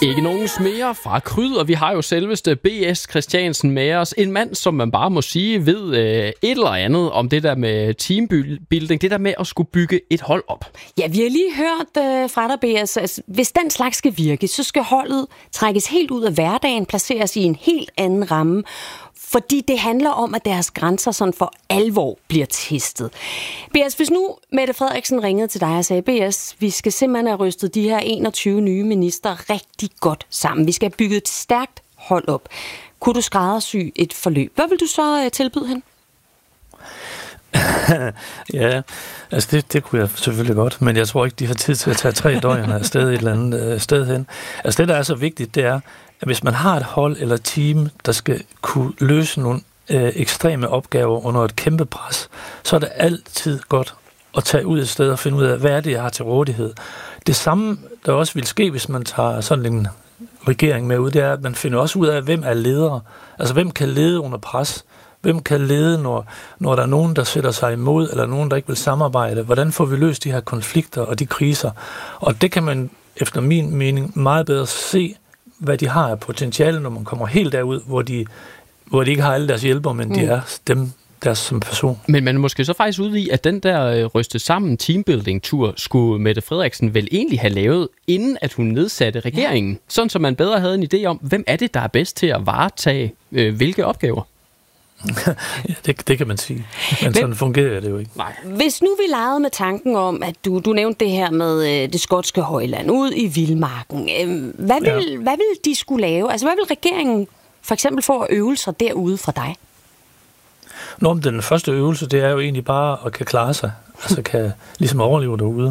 Ikke nogen smeger fra Kryd, og vi har jo selveste B.S. Christiansen med os. En mand, som man bare må sige, ved et eller andet om det der med teambuilding, det der med at skulle bygge et hold op. Ja, vi har lige hørt fra dig, B.S. Altså, hvis den slags skal virke, så skal holdet trækkes helt ud af hverdagen, placeres i en helt anden ramme, fordi det handler om, at deres grænser sådan for alvor bliver testet. B.S., hvis nu Mette Frederiksen ringede til dig og sagde, B.S., vi skal simpelthen have rystet de her 21 nye minister rigtig godt sammen. Vi skal have bygget et stærkt hold op. Kunne du skræddersy et forløb? Hvad vil du så tilbyde hende? Ja, altså det kunne jeg selvfølgelig godt, men jeg tror ikke, de har tid til at tage 3 døgn afsted et eller andet sted hen. Altså det, der er så vigtigt, det er, at hvis man har et hold eller team, der skal kunne løse nogle ekstreme opgaver under et kæmpe pres, så er det altid godt at tage ud et sted og finde ud af, hvad er det, jeg har til rådighed. Det samme, der også vil ske, hvis man tager sådan en regering med ud, det er, at man finder også ud af, hvem er ledere. Altså hvem kan lede under pres? Hvem kan lede, når der er nogen, der sætter sig imod, eller nogen, der ikke vil samarbejde? Hvordan får vi løst de her konflikter og de kriser? Og det kan man, efter min mening, meget bedre se, hvad de har af potentiale, når man kommer helt derud, hvor de ikke har alle deres hjælpere, men de er dem, deres som person. Men man er måske så faktisk ude i, at den der rystet sammen teambuilding-tur skulle Mette Frederiksen vel egentlig have lavet, inden at hun nedsatte regeringen. Ja. Sådan, så man bedre havde en idé om, hvem er det, der er bedst til at varetage hvilke opgaver? Ja, det kan man sige. Men sådan fungerer det jo ikke. Nej. Hvis nu vi legede med tanken om, at du nævnte det her med det skotske højland ud i vildmarken. Hvad vil de skulle lave? Altså, hvad vil regeringen for eksempel få at øve sig derude fra dig? Den første øvelse, det er jo egentlig bare at kan klare sig. Altså kan ligesom overleve derude.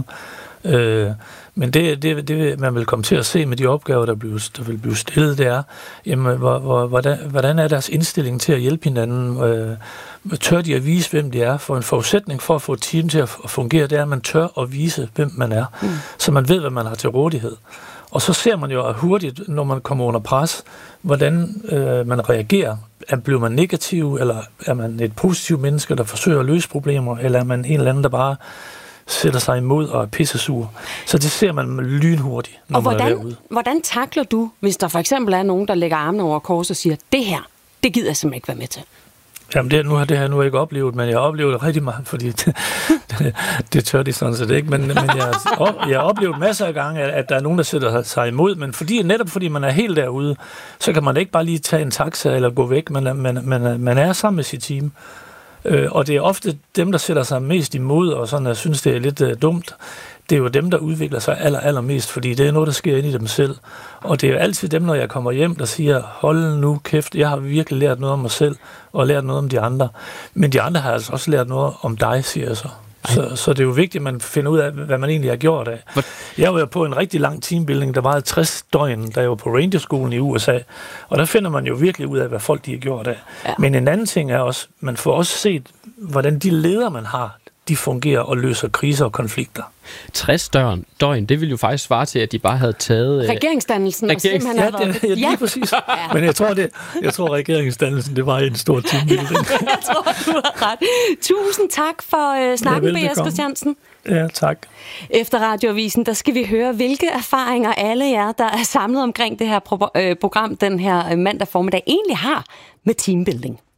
Men det man vil komme til at se med de opgaver, der vil blive stillet, det er, jamen, hvordan er deres indstilling til at hjælpe hinanden? Tør de at vise, hvem de er? For en forudsætning for at få et team til at fungere, det er, at man tør at vise, hvem man er. Så man ved, hvad man har til rådighed. Og så ser man jo hurtigt, når man kommer under pres, hvordan man reagerer. Bliver man negativ, eller er man et positivt menneske, der forsøger at løse problemer, eller er man en eller anden, der bare sætter sig imod og er pissesur. Så det ser man lynhurtigt, når man er derude. Hvordan takler du, hvis der for eksempel er nogen, der lægger armene over kors og siger, det her, det gider jeg simpelthen ikke være med til? Jamen det har jeg ikke oplevet, men jeg har oplevet det rigtig meget, fordi det tør de sådan set ikke. Men jeg har oplevet masser af gange, at der er nogen, der sætter sig imod, men netop fordi man er helt derude, så kan man ikke bare lige tage en taxa eller gå væk, man er sammen med sit team. Og det er ofte dem, der sætter sig mest imod, og sådan, jeg synes, det er lidt dumt. Det er jo dem, der udvikler sig allermest, fordi det er noget, der sker inde i dem selv. Og det er jo altid dem, når jeg kommer hjem, der siger, hold nu kæft, jeg har virkelig lært noget om mig selv, og lært noget om de andre. Men de andre har altså også lært noget om dig, siger jeg så. Så det er jo vigtigt, at man finder ud af, hvad man egentlig har gjort af. Jeg var jo på en rigtig lang teambuilding, der varede 60 døgn, da jeg var på Rangerskolen i USA. Og der finder man jo virkelig ud af, hvad folk de har gjort af. Ja. Men en anden ting er også, man får også set, hvordan de ledere, man har, de fungerer og løser kriser og konflikter. 60 døgn, det ville jo faktisk svare til, at de bare havde taget regeringsdannelsen. Lige præcis. Ja. Men jeg tror regeringsdannelsen, det var en stor teambuilding. Jeg tror, du har ret. Tusind tak for snakken, B.S. Christiansen. Ja, tak. Efter Radioavisen, der skal vi høre, hvilke erfaringer alle jer, der er samlet omkring det her program den her mandag formiddag, egentlig har med teambuilding.